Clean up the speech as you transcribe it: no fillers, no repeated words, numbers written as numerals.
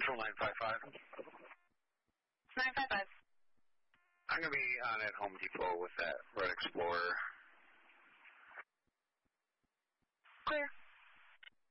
Control 955. 955. I'm going to be on at Home Depot with that Red Explorer. Clear.